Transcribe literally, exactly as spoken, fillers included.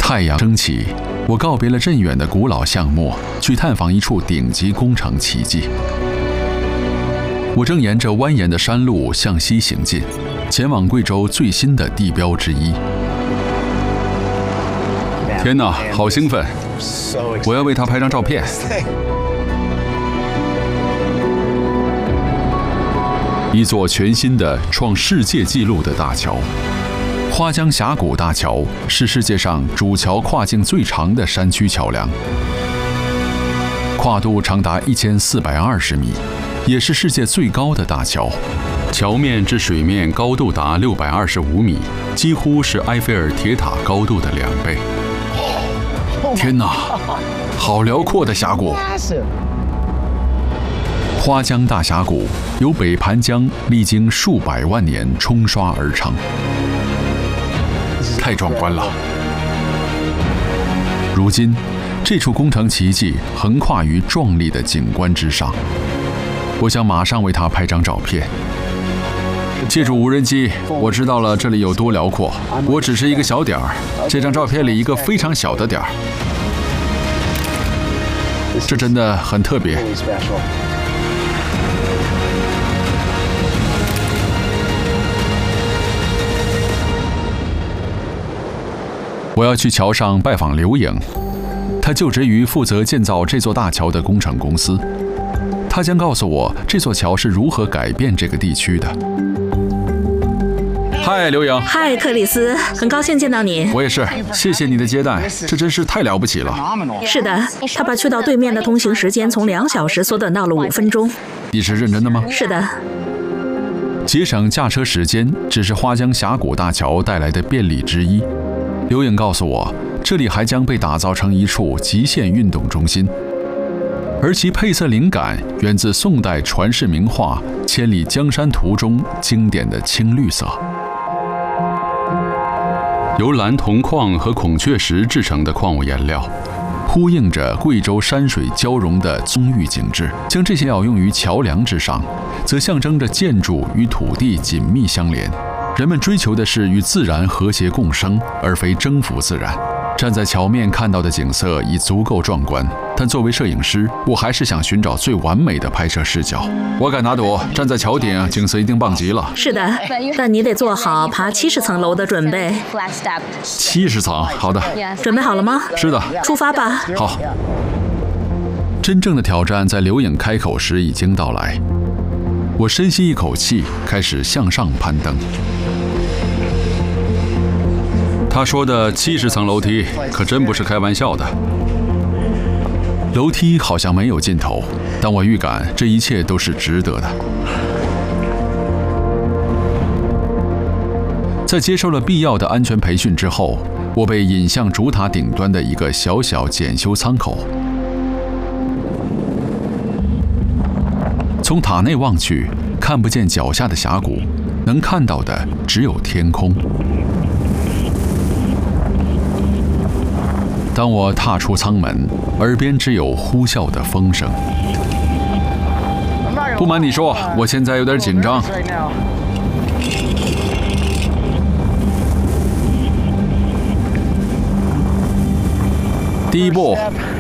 太阳升起，我告别了镇远的古老巷陌，去探访一处顶级工程奇迹。我正沿着蜿蜒的山路向西行进，前往贵州最新的地标之一。天哪，好兴奋！我要为他拍张照片。一座全新的创世界纪录的大桥——花江峡谷大桥，是世界上主桥跨境最长的山区桥梁，跨度长达一千四百二十米，也是世界最高的大桥。桥面至水面高度达六百二十五米，几乎是埃菲尔铁塔高度的两倍。天哪，好辽阔的峡谷！花江大峡谷由北盘江历经数百万年冲刷而成，太壮观了。如今，这处工程奇迹横跨于壮丽的景观之上，我想马上为它拍张照片。借助无人机，我知道了这里有多辽阔。我只是一个小点儿，这张照片里一个非常小的点儿，这真的很特别。我要去桥上拜访刘颖，他就职于负责建造这座大桥的工程公司。他将告诉我这座桥是如何改变这个地区的。嗨，刘颖。 嗨，克里斯，很高兴见到你。 我也是，谢谢你的接待，这真是太了不起了。 是的，他把去到对面的通行时间从两小时缩短到了五分钟。 你是认真的吗？ 是的。 节省驾车时间只是花江峡谷大桥带来的便利之一。刘颖告诉我，这里还将被打造成一处极限运动中心，而其配色灵感源自宋代传世名画《千里江山图》中经典的青绿色。由蓝铜矿和孔雀石制成的矿物颜料，呼应着贵州山水交融的松郁景致。将这些料用于桥梁之上，则象征着建筑与土地紧密相连。人们追求的是与自然和谐共生，而非征服自然。站在桥面看到的景色已足够壮观，但作为摄影师，我还是想寻找最完美的拍摄视角。我敢打赌，站在桥顶，景色一定棒极了。 是的，但你得做好爬七十层楼的准备。 七十层，好的。 准备好了吗？ 是的。 出发吧。 好。真正的挑战在刘颖开口时已经到来。我深吸一口气，开始向上攀登。他说的七十层楼梯可真不是开玩笑的。楼梯好像没有尽头，但我预感这一切都是值得的。在接受了必要的安全培训之后，我被引向主塔顶端的一个小小检修舱口。从塔内望去，看不见脚下的峡谷，能看到的只有天空。当我踏出舱门，耳边只有呼啸的风声。不瞒你说，我现在有点紧张。第一步，